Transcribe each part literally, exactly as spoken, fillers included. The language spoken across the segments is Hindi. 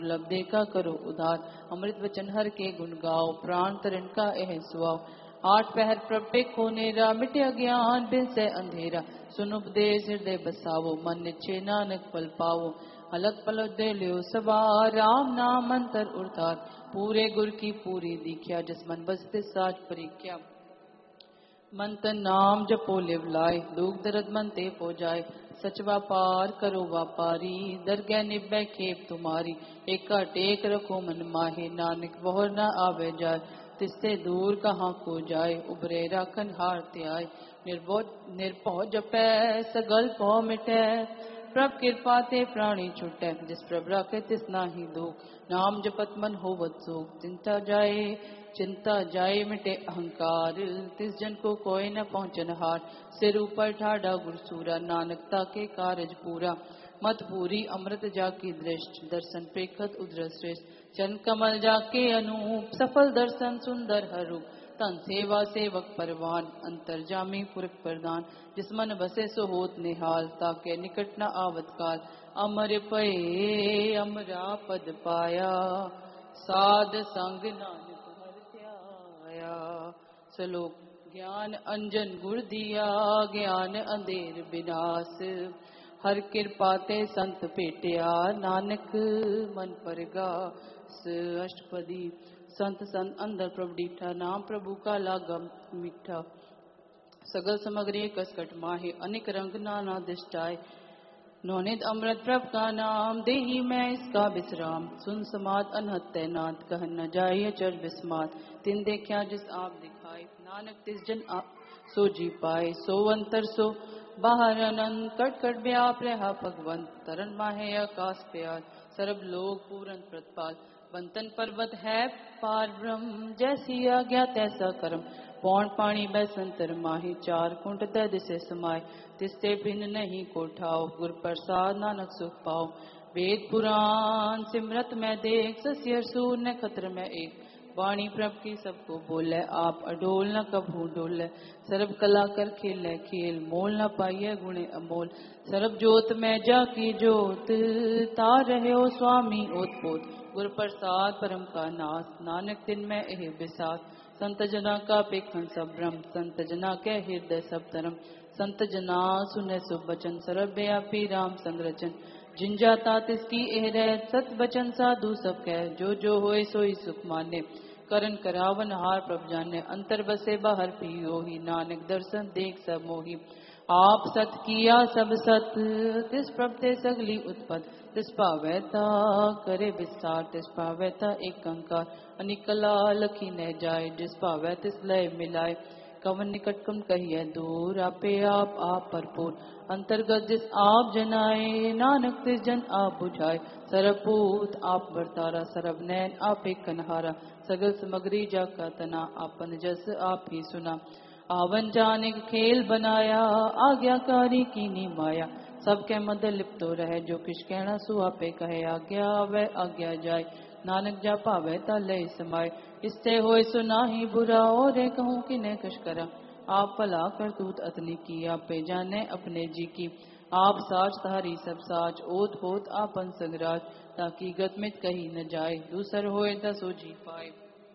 दुर्लभ देखा करो उधार। अमृत वचन हर के गुण गाओ, प्राण तरण का एह सुआओ। आठ पहर प्रभ देखो नेरा, मिटे अज्ञान बिन से अंधेरा। सुन उपदेश हृदय बसावो, मन निश्चय नानक फल पावो। अलग पलक दे लियो सवार, राम नाम अंतर उरतार। पूरे गुर की पूरी दीख्या, जिस मन बसते साज परीख्या। मन तन नाम जपो लिव लाए, दुख दर्द मन ते पो जाए। सच व्यापार करो व्यापारी, दरगह निभै खेप तुम्हारी। एका टेक रखो मन माहे, नानक बहुर न आवे जाए। तिससे दूर कहाँ को जाए, उबरे राखन हार त्याय। निर्भो निर्भो जपै सगल भौ मिटै, प्रभ कृपा ते प्राणी छुटै। जिस प्रभ राखे तिस नाहि दुख, नाम जपत मन होवत सुख। चिंता जाए चिंता जाए मिटे अहंकार, तिस जन को कोई न पहुँचन हार। सिर ऊपर ठाड़ा गुरसूरा, नानकता के कारज पूरा। मत पूरी अमृत जाकी दृष्ट, दर्शन प्रेखत उद्र श्रेष्ठ। चरण कमल जाके अनूप, सफल दर्शन सुंदर हरूप। तन सेवा सेवक परवान, अंतर जामी पुरख प्रदान। जिस मन बसे सो होत निहाल, ताके निकट न आवत काल। अमर पए अमरा पद पाया, साध संग नानक हर ध्याया। श्लोक। ज्ञान अंजन गुर दिया, ज्ञान अंधेर विनाश। हर कृपा ते संत भेटिया, नानक मन परगास। अष्टपदी। संत संत अंदर प्रभु डीठा, नाम प्रभु का लागा मीठा। सगल समग्री कसकट माहे, अनेक रंग नाना दिष्टाय। नौनित अमृत प्रभ का नाम, देही मैं इसका विश्राम। सुन समात अनहद तैनात, कह न जाय अचर विस्मात। तिन देखा जिस आप दिखाए, नानक तिस जन आप सो जी पाए। सो अंतर सो बाहर अनंत, कट कट व्याप रहा भगवंत। तरन माहे आकाश प्यार, सर्व लोक पूरन प्रतिपाल। बंतन पर्वत है पार ब्रह्म, जैसी आज्ञा तैसा कर्म। पौन पानी बैसंतर माही, चार कुंट तय दिसे समाये। तिससे भिन्न नहीं को ठाओ, गुर प्रसाद नानक सुख पाओ। वेद पुराण सिमरत में देख, ससियर सूर न खतर में एक। वाणी प्रभ की सबको बोले, आप अडोल न कभू डोले। सर्व कला कर खेले खेल, मोल न पाइये गुणे अमोल। सर्व जोत में जाकी जोत, तार रहे हो स्वामी ओतपोत। गुर प्रसाद परम का नाश, नानक दिन में एह बिसास। संत जना का पेखन सब ब्रह्म, संत जना के हृदय सब धर्म। संत जना सुने सुख बचन, सर्व व्यापी राम संग रचन। जिन जाता तिसकी एह रहत, सत बचन साधु सब कह। जो जो होए सोई सुख माने, करण करावन हार प्रभ जाने। अंतर बसे बाहर पियो ही, नानक दर्शन देख सब मोही। आप सत किया सब सत, तिस प्रभ ते सगली उत्पत। तिस पावैता करे विस्तार, तिस पावैता एक कंकार। अनिकला लखी न जाय, जिस पावै तिस लय मिलाय। कवन निकट कम कहिए दूर, आपे आप आप भरपूर। अंतर्गत जिस आप जनाए, नानक तिस जन आप बुझाए। सरपूत आप बरतारा, सरब नैन आप एक कन्हारा। सगल समग्री जाका तना, आपन जस आप ही सुना। आवन जाने खेल बनाया, आज्ञाकारी कीनी माया। सबके मद लिप्तो रहे, जो किछ कहना सु आपे कहे। आज्ञा आवे आज्ञा जाय, नानक जा पावे ता लय समाय। इससे होय सो नाही बुरा, और कहूँ कि न कछ करा। आप भला करतूत अतनी की, आपे जाने अपने जी की। आप साच तारी सब साच, ओत होत आपन संगराज। ताकि गत मित कही न जाय, दूसर होए ता सो जी पाए।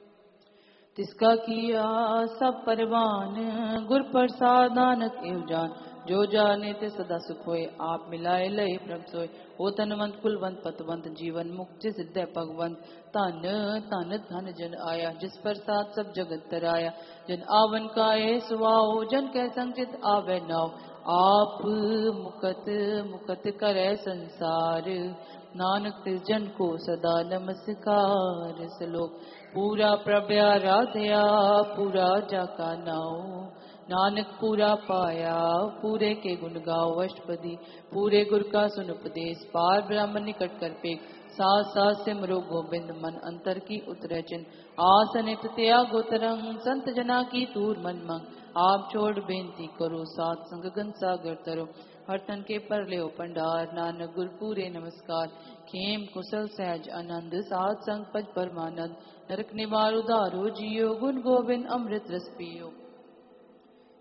तिसका किया सब परवान, गुर प्रसाद नानक एव जान। जो जाने ते सदा सुख होए, आप मिलाए लय प्रभ सोय। ओ तनवंत कुलवंत पतवंत, जीवन मुक्त जिस हृदय भगवंत। तन तन धन जन आया, जिस प्रसाद सब जगत तराया। जन आवन काये सुआओ, जन कै संचित आवे नाव। आप मुकत मुकत करे संसार, नानक तिस जन को सदा नमस्कार। श्लोक। पूरा प्रभया राधया, पूरा जाका नाओ। नानक पूरा पाया, पूरे के गुण गाओ। अष्टपदी। पूरे गुर का सुन उपदेश, पार ब्रह्म निकट कर पेख। साथ साथ सिमरो गोविंद, मन अंतर की उतरे चिन्ह। आसनित त्यागो तरंग, संत जना की तूर मन मंग। आप छोड़ बेनती करो, सात संग गन सागर तरो। हर तन के पर ले पंडार, नानक गुर पूरे नमस्कार। खेम कुशल सहज आनंद, सात संग पज परमानंद। नरक निवार उदारो जियो, गुण गोविंद अमृत रस पियो।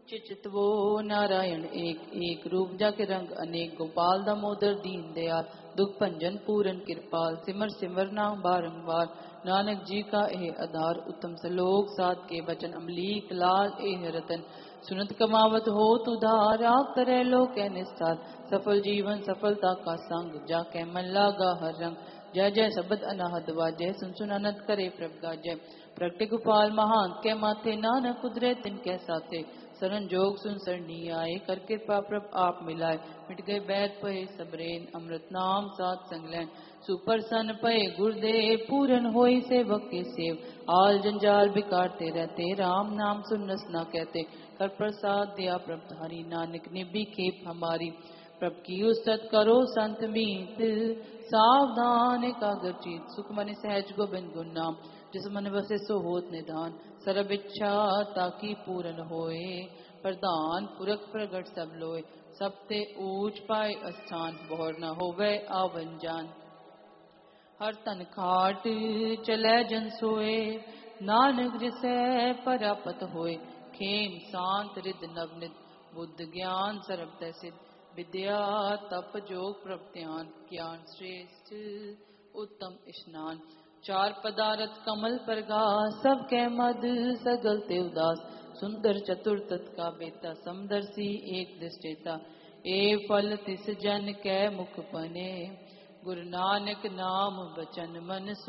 चिचितवो नारायण एक एक रूप जाके रंग अनेक गोपाल दामोदर दीन दयाल दुख भंजन पूरन कृपाल सिमर सिमर नाम बारंबार नानक जी का एह आधार उत्तम सलोक साध के वचन अमलीक लाल एह रतन सुनत कमावत हो तुधार आप तरह लोक निस्तार सफल जीवन सफलता का संग जाके मन लागा हर रंग जय जय शब्द अनाहद वाजय सुन सुन अनंत करे प्रभ गाजय प्रगटे गोपाल महान के माथे नानक कुदरे तिन के साथे सरन जोग सुन सरनी आए कर कृपा प्रभ आप मिलाए मिट गए बैद पए सबरेन अमृत नाम सात संगलैन सुप्रसन्न पए गुरुदेव पूरन होई सेवक के सेव आल जंजाल बिकारते रहते राम नाम सुनस ना कहते कर प्रसाद दिया प्रभ धारी नानक निबी खेप हमारी प्रभ की उस्तत करो संत मीत सावधान एकाग्र चित सुख मन सहज गोबिंद गुण नाम जिस मन बसे सो होत निधान सर्व इच्छा ताकि पूरन होए प्रधान पुरख प्रगट सब लोए सबते ऊंच पाए स्थान बोहर न होवे आवन जान हर तन खाट चले जन सोए नानक जिसे परापत होए खेम शांत रिद नवनित बुद्ध ज्ञान सर्व सिद्ध विद्या तप जोग प्रत्यान ज्ञान श्रेष्ठ उत्तम स्नान चार पदार्थ कमल परगा सब के मद सगल ते उदास सुंदर चतुर्थ का बेता समदर्शी एक दृष्टेता ए फल तिस जन कै मुख पने गुरु नानक नाम बचन मन